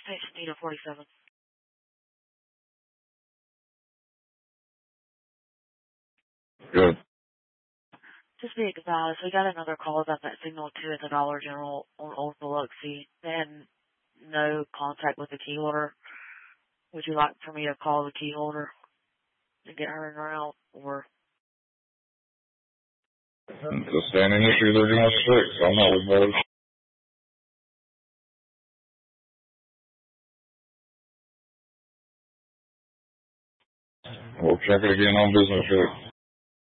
Station 47. Good. Just be advised, we got another call about that signal 2 at the Dollar General on Old Biloxi. They had no contact with the key holder. Would you like for me to call the key holder and get her in or out, or? It's a standing issue they're going to fix. I'm not involved. We'll check it again on business check.